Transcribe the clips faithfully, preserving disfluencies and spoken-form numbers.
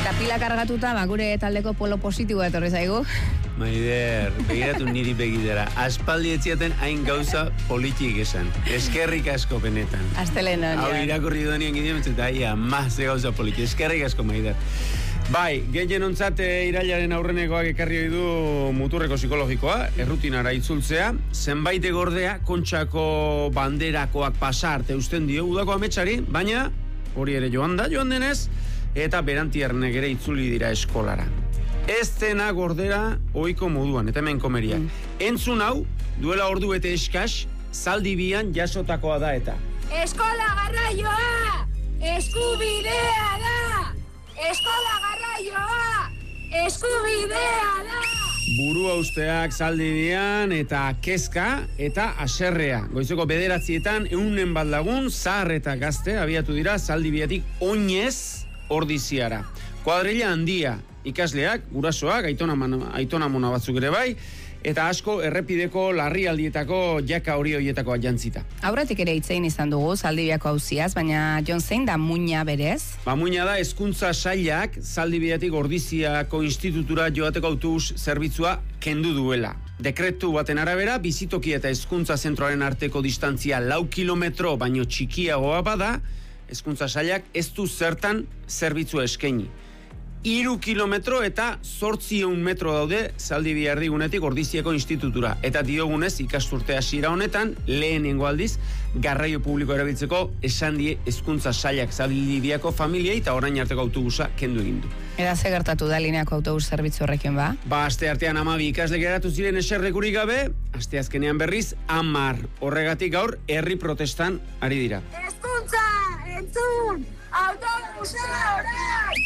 Eta pila kargatuta, ba, gure taldeko polo positiboa etorri zaigu. Maider, begiratu niri begidera. Aspaldi etziaten hain gauza politik esan. Eskerrik asko benetan. Astelena. Hau irakurri duenien gidean, eta aia, maz de gauza politik. Eskerrik asko, Maider. Bai, gehien ontzat irailaren aurrenekoak ekarri du muturreko psikologikoa, errutinara itzultzea, zenbait egordea, Kontxako banderakoak pasa arte usten dio udako ametsari, baina hori ere joan da, joan denez, eta berantiernek ere itzuli dira eskolara. Ez dena gordera ohiko moduan, eta hemen komeria. Mm. Entzun hau, duela ordu eta eskas, Zaldibian jasotakoa da eta. Eskola garraioa! Eskubidea da! Eskola garraioa! Eskubidea da! Burua usteak Zaldibian eta kezka eta aserrea. Goizeko bederatzietan eunen bat lagun, zahar eta gazte abiatu dira Zaldibiatik oinez ordiziara. Kuadrilla handia, ikasleak, gurasoak, aitona, aitona mona batzuk ere bai, eta asko errepideko larrialdietako jaka hori horietako jantzita. Aurretik ere hitzein izan dugu Zaldibiako auziaz, baina Jon zein da muina berez? Ba, muina da hezkuntza sailak Zaldibiatik Ordiziako institutura joateko autobus zerbitzua kendu duela. Dekretu baten arabera, bizitoki eta hezkuntza zentroaren arteko distantzia lau kilometro baino txikiagoa bada, hezkuntza sailak ez du zertan zerbitzua eskaini. Iru kilometro eta zortziehun metro daude Zaldibia erdigunetik Ordiziako institutura. Eta diogunez ikasturte hasiera honetan, lehenengo aldiz, garraio publiko erabiltzeko esan die hezkuntza sailak Zaldibiako familiei eta orain arteko autobusa kendu egin du. Eta ze gertatu da lineako autobus zerbitzu horrekin ba? Ba, aste artean hamabi ikasle geratu ziren eserlekurik gabe, aste azkenean berriz hamar. Horregatik gaur herri protestan ari dira. Hezkuntza, entzun, autobusa orain!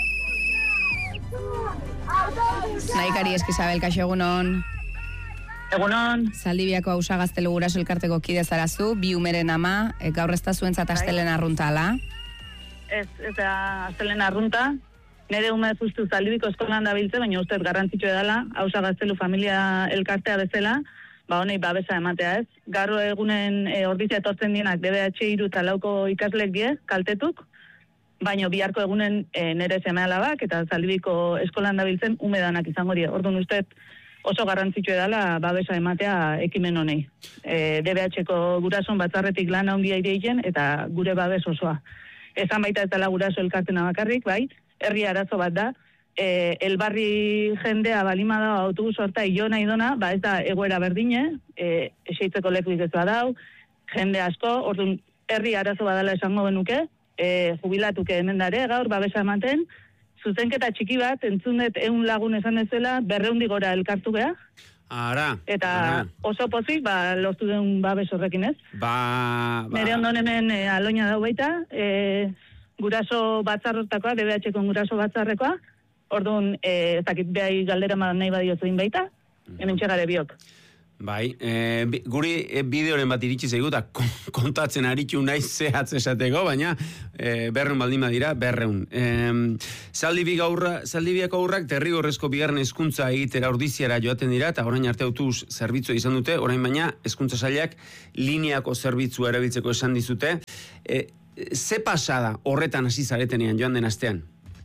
Naikari Eskizabel, kaixo egunon. Egunon. Zaldibiako hausa gaztelu guraso elkarteko kide zarazu, bi umeren ama, e, gaur ez da zuentzat astelen arrunta ala? Ez, ez da astelen arrunta. Nere ume justu Zaldibiko eskolan da biltze, baina ustez garrantzitsua dela, hausa gaztelu familia elkartea bezala, ba honei babesa ematea ez. Gaur egunen e, Ordizia etortzen dienak D B H hiru eta lauko ikaslek die, kaltetuk, baino biharko egunen e, nere seme alabak eta Zaldibiko eskolan dabiltzen umedanak izango dira. Orduan ustez oso garrantzitsua dela babesa ematea ekimen honei. E, D B H-ko gurason batzarretik lan handia ireien eta gure babes osoa. Esan baita ez dela guraso elkartena bakarrik, bai, herri arazo bat da. E, elbarri jendea balima da autobus horta ilo nahi dona, ba ez da egoera berdine, e, eseitzeko lekuik ez badau, jende asko, orduan herri arazo badala esango genuke, E, jubilatuke hemen dare, gaur babesa ematen, zuzenketa txiki bat, entzunet ehun lagun esan ezela, berreundi gora elkartu beha. Ara. Eta ara. oso pozik, ba, lortu den babes horrekin ez. Ba, ba. Nere ondon hemen e, aloina dau baita, e, guraso batzarrotakoa, D B H-ko guraso batzarrekoa, orduan, e, ez dakit behai galdera nahi badio zuin baita, hemen txegare biok. Bai, e, guri e, bideoren bat iritsi zaigu eta kontatzen aritu nahi zehatz esateko, baina e, berreun baldin badira, berreun. E, Zaldibi gaurra, Zaldibiako aurrak derrigorrezko bigarren hezkuntza egitera Ordiziara joaten dira, eta orain arte autobus zerbitzua izan dute, orain baina hezkuntza sailak lineako zerbitzua erabiltzeko esan dizute. E, ze pasada horretan hasi zaretenean joan den astean?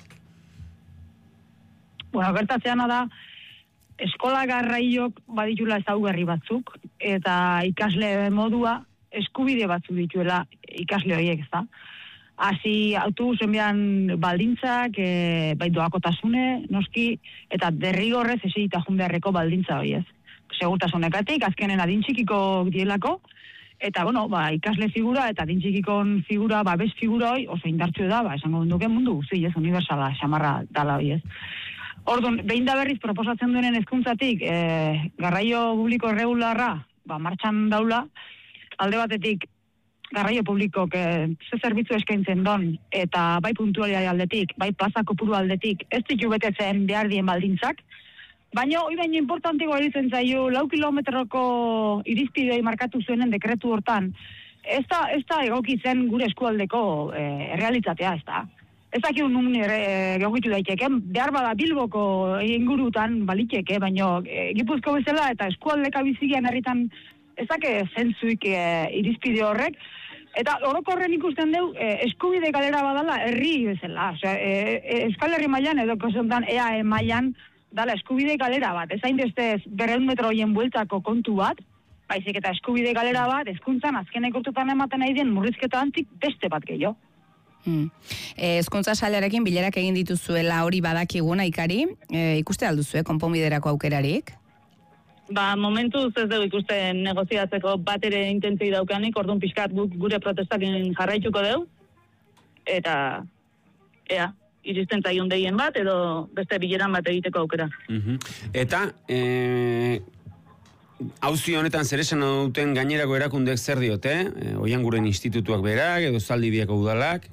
Bueno, gertatzeana da, eskola garraiok baditula ezaugarri batzuk, eta ikasle modua eskubide batzuk dituela ikasle horiek, ez da. Hasi autobusen behan baldintzak, e, bai doakotasune, noski, eta derrigorrez esegita jun beharreko baldintza hori ez. Segurtasunekatik, azkenen adintxikiko dielako, eta bueno, ba, ikasle figura eta adintxikikon figura, babes figura hori oso indartxu da, ba, esango duke mundu guzti, ez, universala, xamarra dala hori ez. Orduan, behin da berriz proposatzen duenen hezkuntzatik e, garraio publiko erregularra, ba, martxan daula, alde batetik garraio publikok e, ze zerbitzu eskaintzen don, eta bai puntualitate aldetik, bai plaza kopuru aldetik, ez ditu betetzen behar dien baldintzak, baina hori baino importantiko eritzen zaio, lau kilometroko irizpidei markatu zuenen dekretu hortan, ez da, ez da egokitzen gure eskualdeko e, errealitatea, ez da. Ez dakit nun egokitu daiteke, behar bada Bilboko ingurutan baliteke, baina e, Gipuzko bezala eta eskualdeka bizigian herritan ez dake zentzuik e, irizpide horrek, Eta orokorren ikusten deu, eh, eskubide galera badala herri bezala. Osea, eh, eh, Euskal Herri mailan edo kosontan E A E mailan dala eskubide galera bat. Ez hain beste berrehun metro hoien bueltako kontu bat, baizik eta eskubide galera bat, hezkuntzan azkenek urtutan ematen nahi den murrizketa antik beste bat gehiago. Hmm. E, Hezkuntza sailarekin bilerak egin dituzuela hori badakiguna ikari, e, ikuste alduzue konponbiderako aukerarik? Ba, momentuz ez dugu ikusten negoziatzeko bat ere intentzio daukanik, orduan pixkat guk gure protestakin jarraituko dugu, eta ea, iristen zaion deien bat, edo beste bileran bat egiteko aukera. Uh-huh. Eta, e, auzi honetan zer esan duten gainerako erakundek zer diote? E, Oianguren institutuak berak, edo Zaldibiako udalak?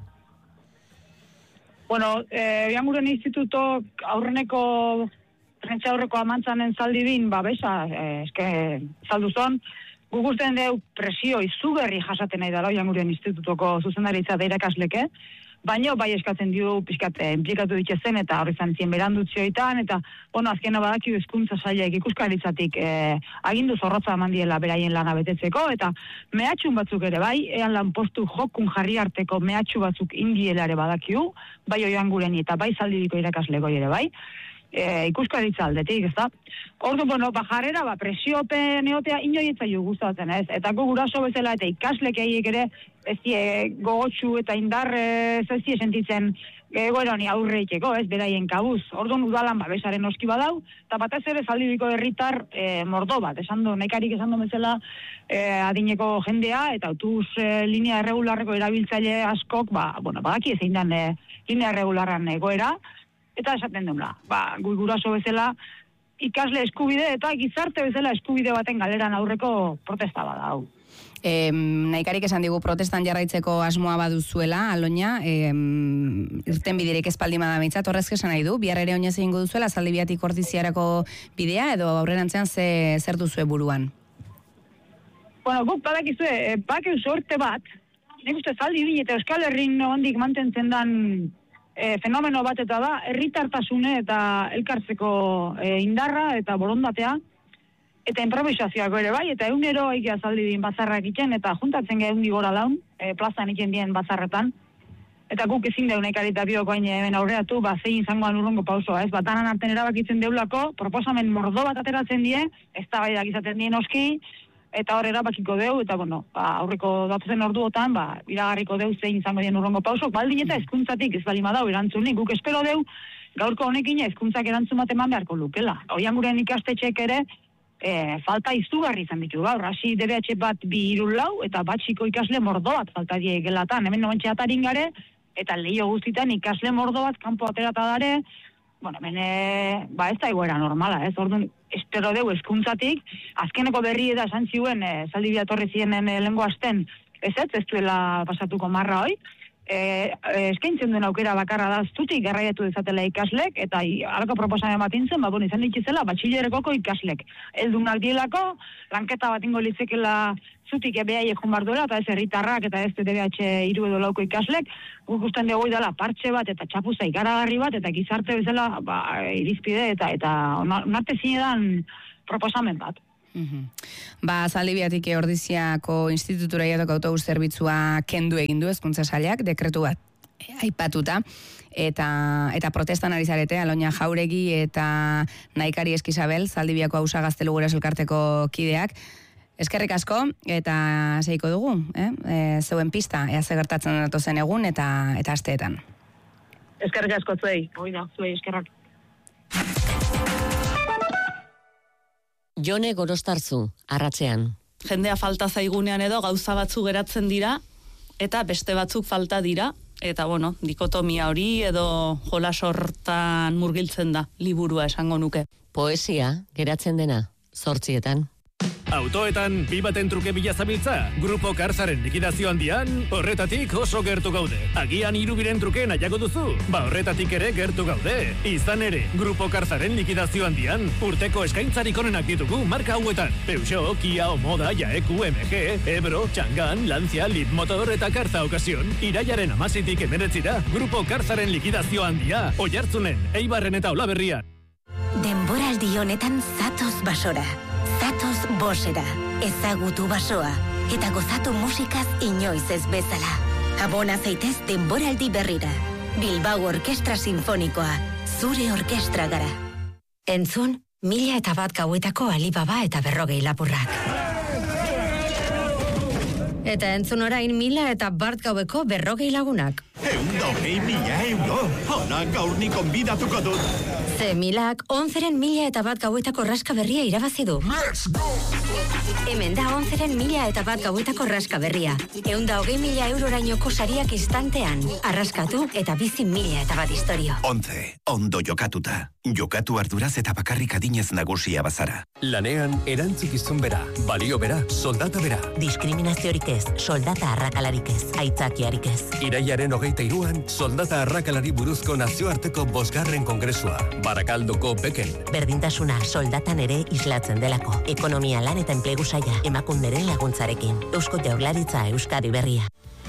Bueno, eh, Oianguren institutok aurreneko prentsa aurreko amantzanen Zaldibin, ba, besa, eh, eske, zalduzon, guk usten deu presio izugarri jasaten nahi dara Oianguren institutoko zuzendaritza da irakasleke, baina bai eskatzen dio pixkat eh, implikatu ditzezen eta horri zantzien berandutzioetan, eta, bueno, azkena badaki hezkuntza sailek ikuskaritzatik eh, agindu zorrotza eman diela beraien lana betetzeko, eta mehatxun batzuk ere bai, ean lan postu jokun jarri arteko mehatxu batzuk indiela ere badakiu, bai Oianguren eta bai Zaldibiko irakasleko ere bai, E, ikuskaritza aldetik, ez da? Ordu, bueno, ba, jarrera, ba, presiopen eotea inoietza ju gustatzen, ez? Eta gu guraso bezala eta ikaslek egiek ere, ez die gogotxu eta indarre, ez die sentitzen egoera honi aurreikeko, ez, beraien kabuz. Orduan udalan babesaren oski badau, eta batez ere Zaldibiko herritar e, mordo bat, esan du, nahikarik esan du bezala e, adineko jendea, eta autobus e, linea erregularreko erabiltzaile askok, ba, bueno, badaki zein dan e, linea erregularran egoera, eta esaten dugula, ba, gu guraso bezala ikasle eskubide eta gizarte bezala eskubide baten galeran aurreko protesta bada hau. E, nahikarik esan digu protestan jarraitzeko asmoa baduzuela, Aloña, e, irten bidirik espaldi madameitzat, horrezke esan nahi du, bihar ere oinez egingo duzuela, Zaldibiatik Ordiziarako bidea, edo aurrerantzean ze, zer duzue buruan? Bueno, guk badakizue, bakeu sorte bat, nik uste Zaldibin eta Euskal Herrin ondik mantentzen dan E, fenomeno bat eta da, herritartasune eta elkartzeko e, indarra eta borondatea, eta improvisazioako ere bai, eta egunero egia Zaldibin bazarrak egiten, eta juntatzen gehi gora daun, e, plazan egiten dien bazarretan, eta guk ezin deun ekarita bioko hain hemen aurreatu, ba, zein izangoan urrongo pausoa, ez, bat anan arten erabakitzen deulako, proposamen mordo bat ateratzen die, ez da bai izaten dien oski, eta hor erabakiko deu, eta bueno, ba, aurreko datuzen orduotan, ba, iragarriko deu zein izango dien urrongo pausok, baldin eta hezkuntzatik ez bali madau erantzunik, guk espero deu, gaurko honekin hezkuntzak erantzun bat eman beharko lukela. Oianguren ikastetxeek ere, e, falta izugarri izan ditu gaur, hasi D B H bat bi hiru lau, eta batxiko ikasle mordo bat falta die gelatan, hemen nomentxe atarin gare, eta lehio guztitan ikasle mordo bat kanpo aterata dare, bueno, hemen, e, ba ez da egoera normala, ez, orduan, espero deu hezkuntzatik, azkeneko berri eda esan ziuen, e, Zaldibia torri zienen e, lengo asten, ez ez, ez duela pasatuko marra hoi, e, e, eskaintzen duen aukera bakarra da zutik garraiatu dezatela ikaslek, eta halako proposamen bat intzen, ba, bon, izan dituzela, batxilerekoko ikaslek. Eldunak dielako, lanketa bat ingo litzekela zutik ebea jekun bar duela, eta ez herritarrak eta ez D B H hiru edo lauko ikaslek, guk usten dugu dela partxe bat, eta txapuza ikaragarri bat, eta gizarte bezala, ba, irizpide, eta eta onarte zinedan proposamen bat. Uhum. Ba, Zaldibiatik Ordiziako institutura jatoko autobus zerbitzua kendu egin du hezkuntza sailak, dekretu bat aipatuta, eta eta protestan ari zarete, Aloña Jauregi eta Nahikari Eskizabel, Zaldibiako Ausa Gaztelu Guraso elkarteko kideak. Eskerrik asko, eta zeiko dugu, eh? E, zeuen pista, ea ze gertatzen datozen egun, eta eta asteetan. Eskerrik asko zuei. Hoi da, zuei eskerrak. Jone Gorostarzu, Arratsean. Jendea falta zaigunean edo gauza batzu geratzen dira, eta beste batzuk falta dira, eta bueno, dikotomia hori edo jolas hortan murgiltzen da, liburua esango nuke. Poesia, geratzen dena, zortzietan. Autoetan bi baten truke bila zabiltza, Grupo Karzaren likidazio handian, horretatik oso gertu gaude. Agian hirubiren truke nahiago duzu, ba horretatik ere gertu gaude. Izan ere, Grupo Karzaren likidazio handian, urteko eskaintzarik onenak ditugu marka hauetan. Peugeot, Kia, Omoda, Jaeku, M G, Ebro, Txangan, Lancia, Leapmotor eta Karza Ocasión. Iraiaren amazitik emeretzira, Grupo Karzaren likidazio handia, Oiartzunen, Eibarren eta Olaberrian. Denboraldi honetan zatoz basora. Zatoz bosera, ezagutu basoa. eta gozatu musikaz inoiz ez bezala. Abona zaitez denboraldi berrira. Bilbao Orkestra Sinfonikoa, zure orkestra gara. Entzun, mila eta bat gauetako Alibaba eta berrogei lapurrak. Eta entzun orain mila eta bart gaueko berrogei lagunak. Eunda hogei mila euro, hala gaur ni konbidatuko dut. Ze milak, onzeren mila eta bat gauetako raska berria irabazi du. Let's go! Hemen da onzeren mila eta bat gauetako raska berria. Eunda hogei mila eurorainoko sariak instantean. Arraskatu eta bizi mila eta bat historio. Onze, ondo jokatuta. Jokatu arduraz eta bakarrik adinez nagusia bazara. Lanean erantzukizun bera, balio bera, soldata bera. Diskriminaziorik ez, soldata arrakalarik ez, aitzakiarik ez. Iraiaren hogeita iruan, soldata arrakalari buruzko nazioarteko bosgarren kongresua. Barakaldoko beken. Berdintasuna soldatan ere islatzen delako. Ekonomia, lan eta enplegu saia, emakunderen laguntzarekin. Eusko Jaurlaritza, Euskadi Berria.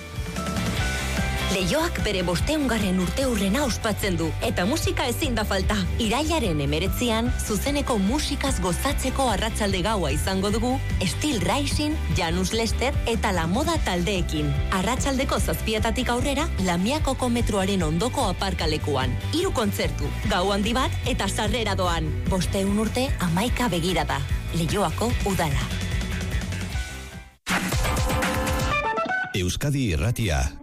Leioak bere bosteungarren urte hurrena ospatzen du, eta musika ezin da falta. Irailaren emeretzian, zuzeneko musikaz gozatzeko arratsalde gaua izango dugu, Steel Rising, Janus Lester eta La Moda taldeekin. Arratsaldeko zazpietatik aurrera, Lamiakoko metroaren ondoko aparkalekuan. Hiru kontzertu, gau handi bat eta sarrera doan. Bosteun urte, amaika begirada. Leioako udala. Euskadi Irratia,